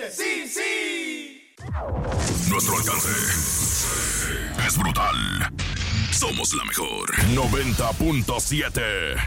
sí, sí. Nuestro alcance es brutal. Somos la mejor. 90.7.